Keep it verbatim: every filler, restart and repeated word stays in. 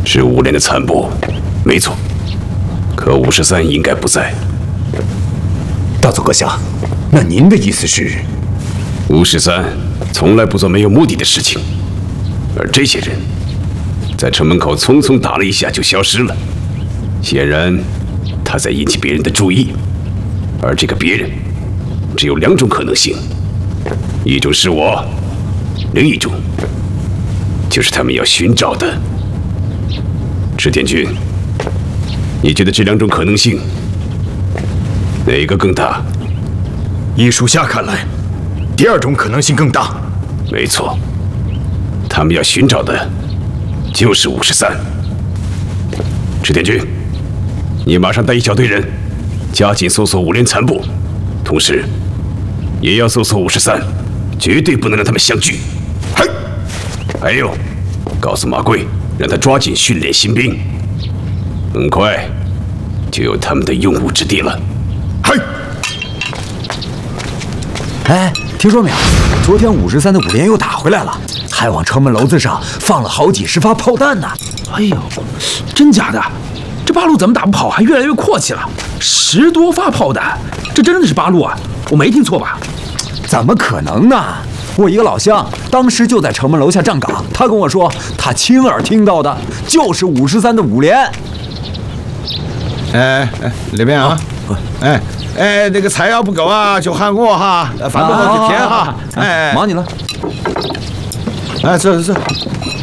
是五连的残部，没错。可五十三应该不在。 大佐阁下，那您的意思是？ 五十三从来不做没有目的的事情，而这些人在城门口匆匆打了一下就消失了。显然，他在引起别人的注意，而这个别人只有两种可能性：一种是我，另一种就是他们要寻找的。池田君，你觉得这两种可能性哪个更大？ 依属下看来，第二种可能性更大。 没错，他们要寻找的就是五十三。池田君，你马上带一小队人，加紧搜索五连残部，同时也要搜索五十三，绝对不能让他们相聚。嘿，还有，告诉马贵，让他抓紧训练新兵，很快就有他们的用武之地了。嘿。 哎，听说没有？昨天五十三的五连又打回来了，还往城门楼子上放了好几十发炮弹呢。 哎呦，真假的？这八路怎么打不跑，还越来越阔气了？十多发炮弹，这真的是八路啊？我没听错吧？ 怎么可能呢？我一个老乡，当时就在城门楼下站岗，他跟我说，他亲耳听到的就是五十三的五连。 哎哎，那边啊，哎哎，那个菜要不够啊，就喊我哈，饭不好就添哈。哎， 忙你了。 哎，走走走。